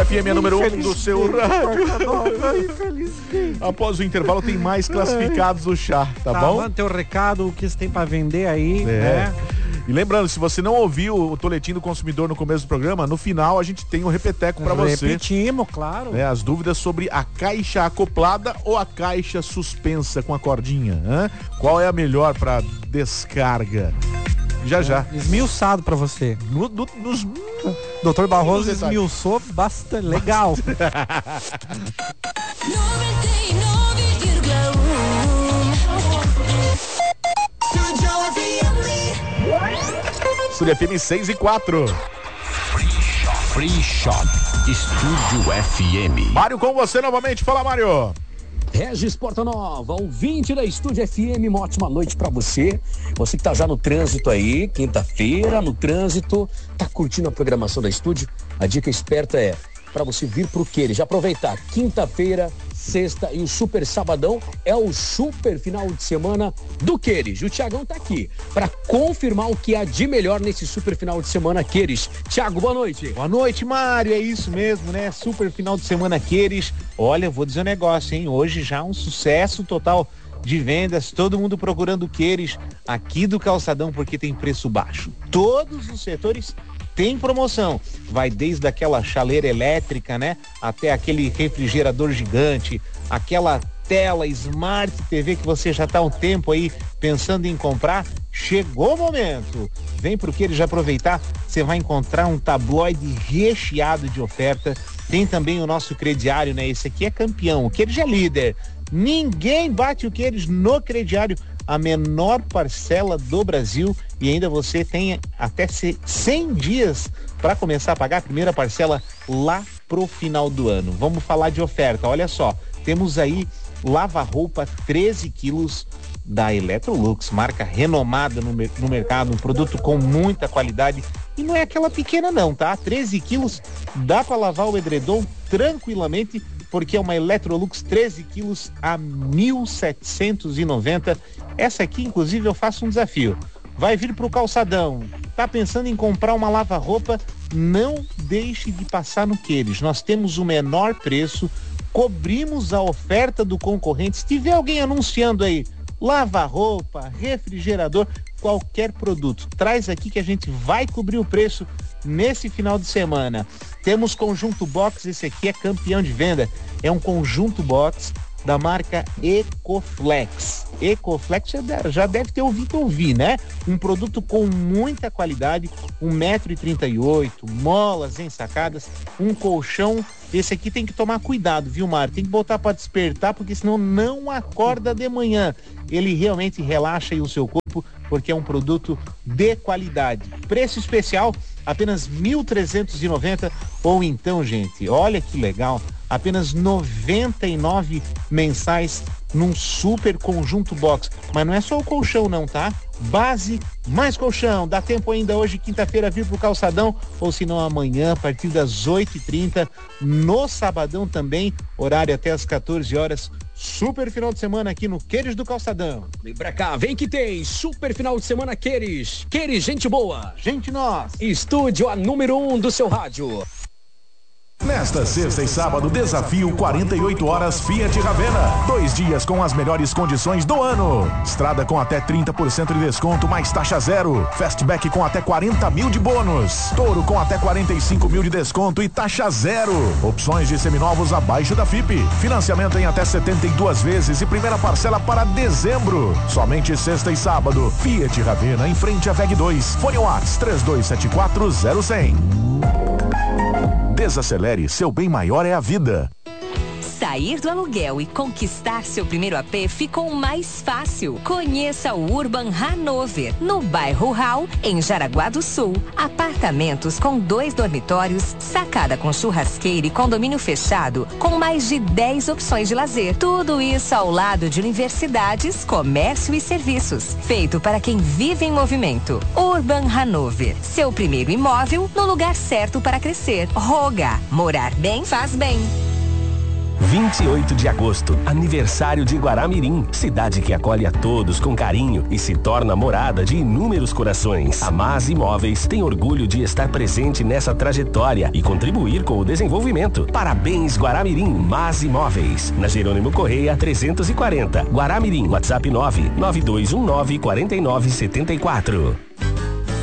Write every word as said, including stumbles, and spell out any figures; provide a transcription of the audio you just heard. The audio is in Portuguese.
F M é número um do seu rádio. Após o intervalo tem mais classificados do chá, tá, tá bom? Manda teu recado, o que você tem pra vender aí, é. né? E lembrando, se você não ouviu o Toletim do Consumidor no começo do programa, no final a gente tem um repeteco pra você. Repetimos, claro. É, as dúvidas sobre a caixa acoplada ou a caixa suspensa com a cordinha. Hein? Qual é a melhor pra descarga? Já, já. Esmiuçado pra você. No, no, nos... doutor Barroso esmiuçou bastante. Legal. Estúdio F M seis e quatro. Free Shop. Estúdio F M. Mário com você novamente. Fala, Mário. Regis Portanova, ouvinte da Estúdio F M, uma ótima noite pra você. Você que tá já no trânsito aí, quinta-feira, no trânsito, tá curtindo a programação da Estúdio? A dica esperta é pra você vir pro Queires, já aproveitar quinta-feira, sexta e o super sabadão é o super final de semana do Queires. O Thiagão tá aqui pra confirmar o que há de melhor nesse super final de semana Queires. Thiago, boa noite. Boa noite, Mário, é isso mesmo, né? Super final de semana Queires. Olha, eu vou dizer um negócio, hein? Hoje já um sucesso total de vendas, todo mundo procurando Queires aqui do Calçadão porque tem preço baixo. Todos os setores tem promoção, vai desde aquela chaleira elétrica, né, até aquele refrigerador gigante, aquela tela Smart T V que você já está há um tempo aí pensando em comprar. Chegou o momento, vem pro Queires já aproveitar, você vai encontrar um tabloide recheado de oferta. Tem também o nosso crediário, né, esse aqui é campeão, o Queires é líder, ninguém bate o Queires no crediário, a menor parcela do Brasil, e ainda você tem até cem dias para começar a pagar a primeira parcela lá pro final do ano. Vamos falar de oferta, olha só, temos aí lava-roupa treze quilos da Electrolux, marca renomada no, no mercado, um produto com muita qualidade, e não é aquela pequena não, tá? treze quilos, dá para lavar o edredom tranquilamente, porque é uma Electrolux treze quilos a mil setecentos e noventa. Essa aqui, inclusive, eu faço um desafio. Vai vir pro Calçadão, tá pensando em comprar uma lava-roupa? Não deixe de passar no Queires. Nós temos o menor preço, cobrimos a oferta do concorrente. Se tiver alguém anunciando aí, lava-roupa, refrigerador, qualquer produto, traz aqui que a gente vai cobrir o preço nesse final de semana. Temos conjunto box, esse aqui é campeão de venda, é um conjunto box da marca Ecoflex. Ecoflex já deve ter ouvido ouvir, né? Um produto com muita qualidade, um metro e trinta e oito, molas ensacadas, um colchão. Esse aqui tem que tomar cuidado, viu, Mário? Tem que botar para despertar, porque senão não acorda de manhã. Ele realmente relaxa aí o seu corpo, porque é um produto de qualidade. Preço especial, apenas mil trezentos e noventa, ou então, gente, olha que legal, apenas noventa e nove mensais num super conjunto box. Mas não é só o colchão não, tá? Base mais colchão. Dá tempo ainda hoje, quinta-feira, vir pro Calçadão, ou se não amanhã, a partir das oito e trinta, no sabadão também, horário até as quatorze horas. Super final de semana aqui no Queires do Calçadão. Vem pra cá, vem que tem super final de semana Queires. Queires, gente boa. Gente nós. Estúdio a número um do seu rádio. Nesta sexta e sábado, desafio quarenta e oito horas Fiat Ravena. Dois dias com as melhores condições do ano. Estrada com até trinta por cento de desconto, mais taxa zero. Fastback com até quarenta mil de bônus. Toro com até quarenta e cinco mil de desconto e taxa zero. Opções de seminovos abaixo da F I P. Financiamento em até setenta e duas vezes e primeira parcela para dezembro. Somente sexta e sábado. Fiat Ravena em frente à V E G dois. Fone Whats três dois sete quatro zero zero zero. Desacelere, seu bem maior é a vida. Sair do aluguel e conquistar seu primeiro A P ficou mais fácil. Conheça o Urban Hanover, no bairro Hall, em Jaraguá do Sul. Apartamentos com dois dormitórios, sacada com churrasqueira e condomínio fechado, com mais de dez opções de lazer. Tudo isso ao lado de universidades, comércio e serviços. Feito para quem vive em movimento. Urban Hanover, seu primeiro imóvel no lugar certo para crescer. Roga, morar bem faz bem. vinte e oito de agosto, aniversário de Guaramirim, cidade que acolhe a todos com carinho e se torna morada de inúmeros corações. A Mas Imóveis tem orgulho de estar presente nessa trajetória e contribuir com o desenvolvimento. Parabéns, Guaramirim. Mas Imóveis, na Jerônimo Correia trezentos e quarenta, Guaramirim, WhatsApp nove nove dois um nove quatro nove sete quatro.